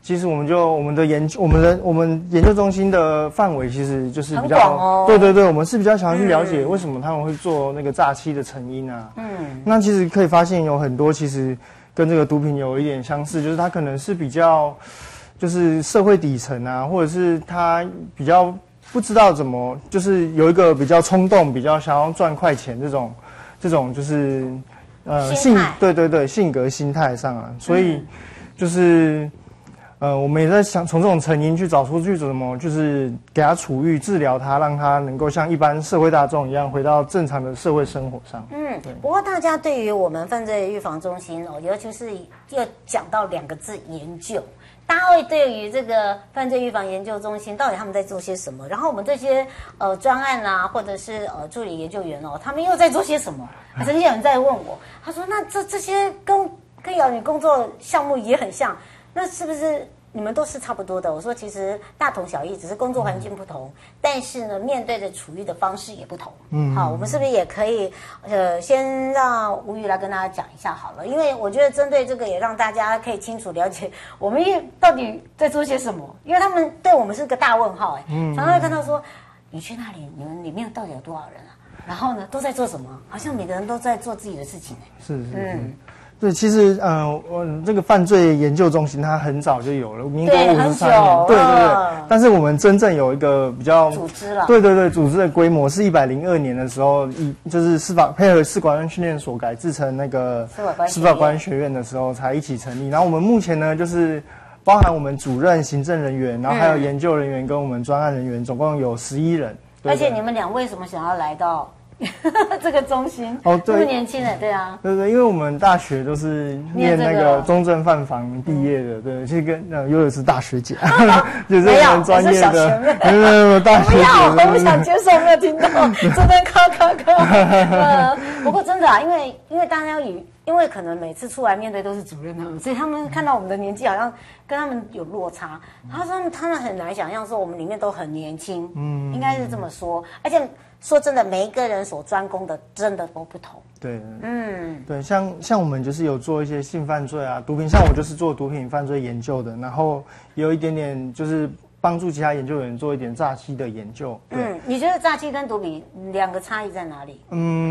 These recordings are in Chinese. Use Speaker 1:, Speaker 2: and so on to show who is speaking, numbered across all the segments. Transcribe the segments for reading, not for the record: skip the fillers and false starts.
Speaker 1: 其实我们的研究，我们研究中心的范围其实就是比较
Speaker 2: 很广哦。
Speaker 1: 对，我们是比较想要去了解为什么他们会做那个诈欺的成因啊。那其实可以发现有很多其实跟这个毒品有一点相似，就是它可能是比较就是社会底层啊，或者是他比较不知道怎么，就是有一个比较冲动，比较想要赚快钱这种就是性格心态上啊，所以就是我们也在想从这种成因去找出去怎么就是给他处遇治疗他，让他能够像一般社会大众一样回到正常的社会生活上。
Speaker 2: 不过大家对于我们犯罪预防中心尤其是又讲到2个字研究。大家会对于这个犯罪预防研究中心到底他们在做些什么？然后我们这些专案啊，或者是助理研究员他们又在做些什么？曾经有人在问我，他说：“那这些跟瑶女工作项目也很像，那是不是你们都是差不多的？”我说：“其实大同小异，只是工作环境不同，但是呢，面对的处遇的方式也不同。”好，我们是不是也可以先让吴瑜来跟大家讲一下好了？因为我觉得针对这个也让大家可以清楚了解我们到底在做些什么，因为他们对我们是个大问号常常会看到说你去那里，你们里面到底有多少人啊？然后呢，都在做什么？好像每个人都在做自己的事情
Speaker 1: 是。对，其实我这个犯罪研究中心它很早就有了，民国53年，对。但是我们真正有一个比较
Speaker 2: 组织了，
Speaker 1: 对，组织的规模是102年的时候，就是配合司法官训练所改制成那个司法官学院的时候才一起成立。然后我们目前呢，就是包含我们主任、行政人员，然后还有研究人员跟我们专案人员，总共有11人。
Speaker 2: 而且你们俩为什么想要来到这个中心这么年轻的，对啊，
Speaker 1: 对，因为我们大学都是念那个中正犯防毕业的，对，其实跟尤尔是大学姐，就是我们专业的，没有大学姐，
Speaker 2: 我不想接受，没有听到，真的咔。不过真的啊，因为大家因为可能每次出来面对都是主任他们，所以他们看到我们的年纪好像跟他们有落差，他们很难想象说我们里面都很年轻，应该是这么说，而且。说真的，每一个人所专攻的真的都不同。
Speaker 1: 对，对，像我们就是有做一些性犯罪啊、毒品，像我就是做毒品犯罪研究的，然后也有一点点就是帮助其他研究员做一点诈欺的研究。
Speaker 2: 你觉得诈欺跟毒品2个差异在哪里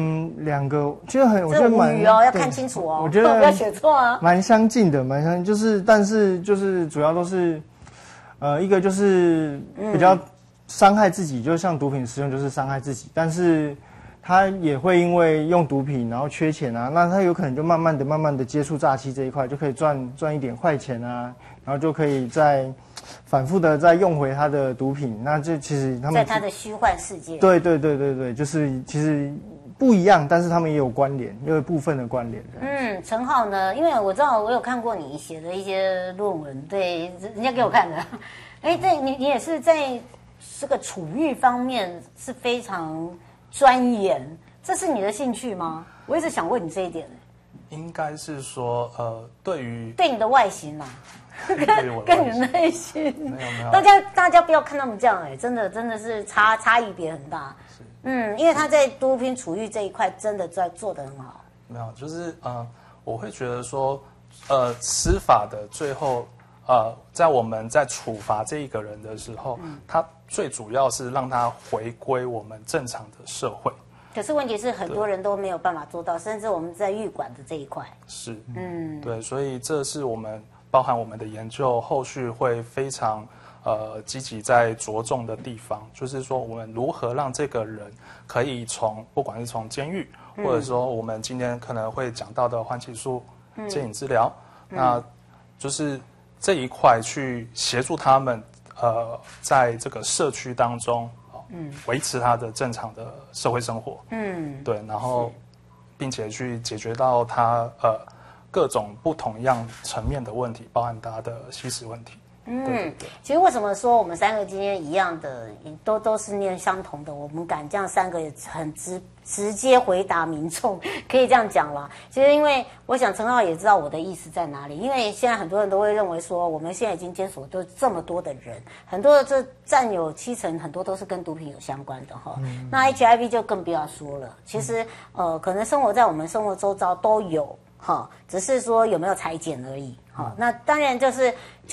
Speaker 1: ？2个其实我觉得蛮
Speaker 2: 要看清楚哦，
Speaker 1: 我觉得
Speaker 2: 不要写错啊。
Speaker 1: 蛮相近的，就是但是就是主要都是一个就是比较。伤害自己，就像毒品使用就是伤害自己，但是他也会因为用毒品然后缺钱啊，那他有可能就慢慢的接触诈欺这一块，就可以赚一点快钱啊，然后就可以再反复的再用回他的毒品，那这其实他们
Speaker 2: 在他的虚幻世界。
Speaker 1: 对，就是其实不一样，但是他们也有关联，也有部分的关联。
Speaker 2: 陈浩呢？因为我知道我有看过你写的一些论文，对，人家给我看的。对，你也是在。这个处遇方面是非常钻研，这是你的兴趣吗？我一直想问你这一点。
Speaker 3: 应该是说，对
Speaker 2: 你的外形啦，跟你的内心，
Speaker 3: 没有，
Speaker 2: 大家不要看他们这样，真的是差异别很大。因为他在毒品处遇这一块真的在做得很好。
Speaker 3: 没有，就是我会觉得说，司法的最后。在我们在处罚这一个人的时候，他最主要是让他回归我们正常的社会。
Speaker 2: 可是问题是，很多人都没有办法做到，甚至我们在预管的这一块。
Speaker 3: 是，对，所以这是我们包含我们的研究后续会非常积极在着重的地方，就是说我们如何让这个人可以不管是从监狱，或者说我们今天可能会讲到的缓起诉、戒瘾治疗，那就是这一块去协助他们，在这个社区当中，维持他的正常的社会生活，对，然后，并且去解决到他各种不同样层面的问题，包含他的吸食问题。对，
Speaker 2: 其实为什么说我们3个今天一样的，都是念相同的，我们敢这样3个很直接回答民众，可以这样讲啦。其实因为我想陈浩也知道我的意思在哪里，因为现在很多人都会认为说，我们现在已经监所都这么多的人，很多这占有70%，很多都是跟毒品有相关的哈。那 HIV 就更不要说了，其实可能生活在我们生活周遭都有哈，只是说有没有裁剪而已。好，那当然就是。